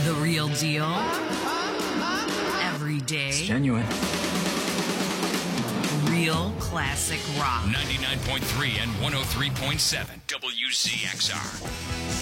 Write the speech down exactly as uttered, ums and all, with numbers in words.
The real deal. Every day. It's genuine. Real classic rock. ninety-nine point three and one oh three point seven W Z X R.